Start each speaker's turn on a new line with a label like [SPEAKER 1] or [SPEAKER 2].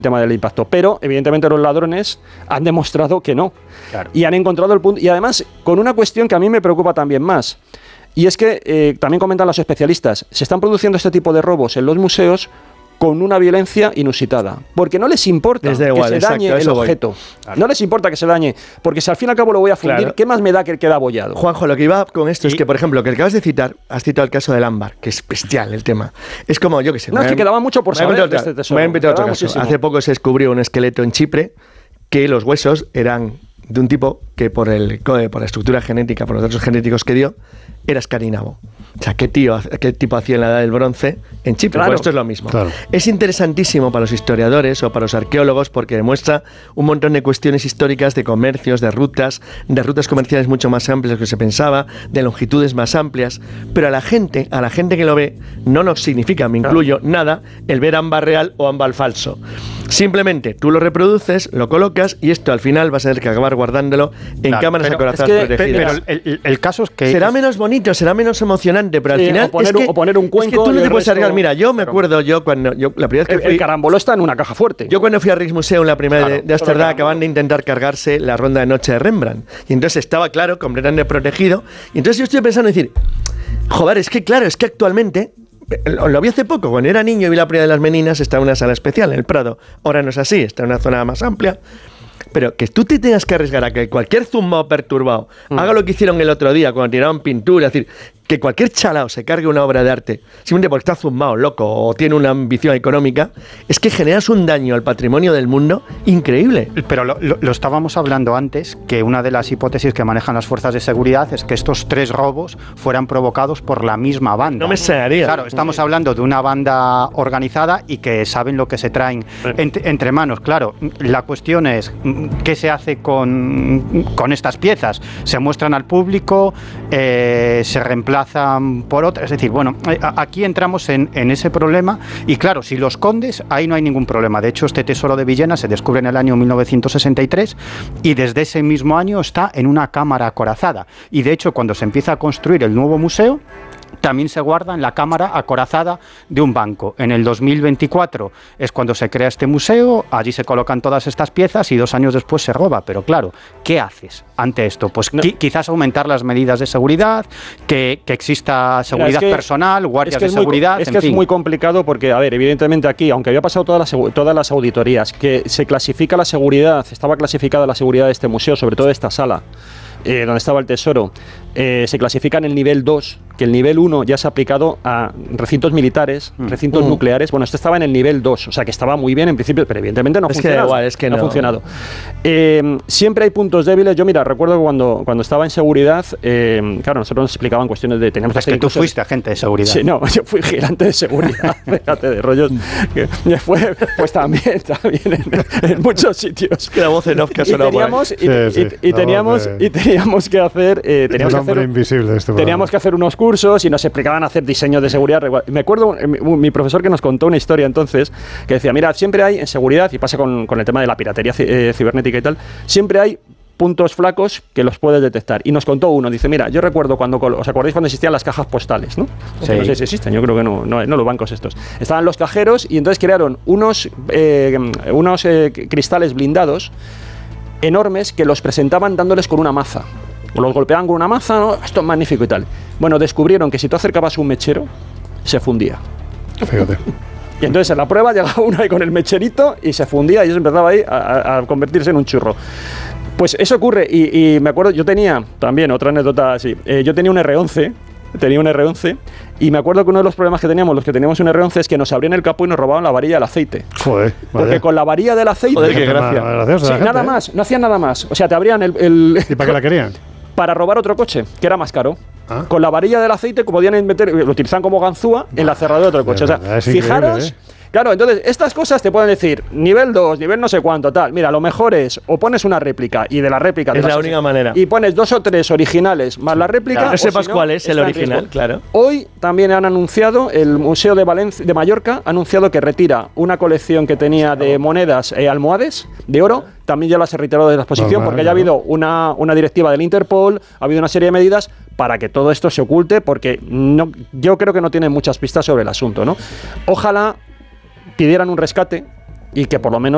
[SPEAKER 1] tema del impacto, pero evidentemente los ladrones han demostrado que no.
[SPEAKER 2] Claro.
[SPEAKER 1] Y han encontrado el punto, y además con una cuestión que a mí me preocupa también más, y es que también comentan los especialistas, se están produciendo este tipo de robos en los museos con una violencia inusitada, porque no les importa que se dañe el objeto, no les importa que se dañe, porque si al fin y al cabo lo voy a fundir, ¿qué más me da que queda abollado?
[SPEAKER 3] Juanjo, lo que iba con esto es que, por ejemplo, que acabas de citar, has citado el caso del ámbar, que es bestial el tema. Es como, yo qué sé.
[SPEAKER 1] No, es que quedaba mucho por saber de este tesoro.
[SPEAKER 3] Me he inventado otro caso. Hace poco se descubrió un esqueleto en Chipre que los huesos eran de un tipo que por la estructura genética, por los datos genéticos que dio, era escandinavo. O sea, ¿qué tipo hacía en la edad del bronce en Chipre? Claro. Pues esto es lo mismo. Claro. Es interesantísimo para los historiadores o para los arqueólogos porque demuestra un montón de cuestiones históricas de comercios, de rutas comerciales mucho más amplias de lo que se pensaba, de longitudes más amplias, pero a la gente que lo ve no nos significa, me incluyo, nada el ver ámbar real o ámbar falso. Simplemente tú lo reproduces, lo colocas y esto al final vas a tener que acabar guardándolo en cámaras acorazadas protegidas.
[SPEAKER 2] Pero el caso es que...
[SPEAKER 3] Será menos bonito, será menos emocionante, pero al final
[SPEAKER 1] o poner un cuenco.
[SPEAKER 3] Es que tú no te puedes arriesgar. Mira, yo me acuerdo, la primera vez que fui...
[SPEAKER 1] El caramboló está en una caja fuerte.
[SPEAKER 3] Yo cuando fui al Rijksmuseum, la primera de Ámsterdam, acaban de intentar cargarse la ronda de noche de Rembrandt. Y entonces estaba, claro, completamente protegido. Y entonces yo estoy pensando en decir, joder, es que actualmente... Lo vi hace poco, cuando era niño y vi la primera de las Meninas, estaba en una sala especial en el Prado. Ahora no es así, está en una zona más amplia. Pero que tú te tengas que arriesgar a que cualquier zumbao perturbado haga lo que hicieron el otro día cuando tiraron pintura, es decir, que cualquier chalao se cargue una obra de arte simplemente porque está zumbao, loco o tiene una ambición económica, es que generas un daño al patrimonio del mundo increíble.
[SPEAKER 2] Pero lo estábamos hablando antes, que una de las hipótesis que manejan las fuerzas de seguridad es que estos 3 robos fueran provocados por la misma banda.
[SPEAKER 3] No me extrañaría.
[SPEAKER 2] Claro, estamos hablando de una banda organizada y que saben lo que se traen entre manos. Claro, la cuestión es ¿qué se hace con estas piezas? ¿Se muestran al público? ¿Se reemplazan por otras? Es decir, bueno, aquí entramos en ese problema y claro, si lo escondes, ahí no hay ningún problema. De hecho, este tesoro de Villena se descubre en el año 1963 y desde ese mismo año está en una cámara acorazada. Y de hecho, cuando se empieza a construir el nuevo museo, también se guarda en la cámara acorazada de un banco. En el 2024 es cuando se crea este museo, allí se colocan todas estas piezas y 2 años después se roba. Pero claro, ¿qué haces ante esto? Pues quizás aumentar las medidas de seguridad, que exista seguridad personal, guardias de seguridad.
[SPEAKER 1] Es muy complicado porque, a ver, evidentemente aquí, aunque había pasado todas las auditorías, que se clasifica la seguridad, estaba clasificada la seguridad de este museo, sobre todo de esta sala, donde estaba el tesoro, se clasifica en el nivel 2, que el nivel 1 ya se ha aplicado a recintos militares, recintos nucleares. Bueno, este estaba en el nivel 2, o sea que estaba muy bien en principio, pero evidentemente no ha funcionado. No ha funcionado. Siempre hay puntos débiles. Yo, mira, recuerdo cuando estaba en seguridad, claro, nosotros nos explicaban cuestiones de... Teníamos
[SPEAKER 2] que tú fuiste agente de seguridad.
[SPEAKER 1] Sí, no, yo fui vigilante de seguridad, fíjate, de rollos. Que fue, pues también en muchos sitios.
[SPEAKER 3] Que la voz en off que ha sonado por ahí.
[SPEAKER 1] Teníamos que hacer... teníamos que hacer unos cursos y nos explicaban hacer diseños de seguridad. Me acuerdo mi profesor que nos contó una historia entonces que decía, mira, siempre hay en seguridad, y pasa con el tema de la piratería cibernética y tal, siempre hay puntos flacos que los puedes detectar. Y nos contó uno, dice, mira, yo recuerdo ¿os acordáis cuando existían las cajas postales? ¿No? Sí. No sé si existen, yo creo que no los bancos estos. Estaban los cajeros y entonces crearon unos cristales blindados enormes que los presentaban dándoles con una maza. O los golpeaban con una maza, ¿no? Esto es magnífico y tal. Bueno, descubrieron que si tú acercabas un mechero, se fundía.
[SPEAKER 4] Fíjate.
[SPEAKER 1] Y entonces en la prueba llegaba uno ahí con el mecherito y se fundía y eso empezaba ahí a convertirse en un churro. Pues eso ocurre y me acuerdo, yo tenía también otra anécdota así. Yo tenía un R11 y me acuerdo que uno de los problemas que teníamos, los que teníamos un R11, es que nos abrían el capó y nos robaban la varilla del aceite.
[SPEAKER 4] Joder,
[SPEAKER 1] porque con la varilla del aceite...
[SPEAKER 3] Joder, qué gracia.
[SPEAKER 1] Sí, nada más, no hacían nada más. O sea, te abrían el
[SPEAKER 4] ¿Y para qué la querían?
[SPEAKER 1] Para robar otro coche, que era más caro. Con la varilla del aceite podían lo utilizaban como ganzúa en la cerradura de otro coche. O sea, fijaros... Claro, entonces, estas cosas te pueden decir nivel 2, nivel no sé cuánto, tal. Mira, lo mejor es o pones una réplica y de la réplica...
[SPEAKER 3] Es la única manera.
[SPEAKER 1] Y pones 2 o 3 originales más la réplica...
[SPEAKER 3] Claro, no sepas cuál es el original, claro.
[SPEAKER 1] Hoy también han anunciado, el Museo de Mallorca ha anunciado que retira una colección que tenía de monedas almohades de oro. También ya las ha retirado de la exposición porque ya ha habido una directiva del Interpol, ha habido una serie de medidas para que todo esto se oculte porque yo creo que no tienen muchas pistas sobre el asunto, ¿no? Ojalá pidieran un rescate y que por lo menos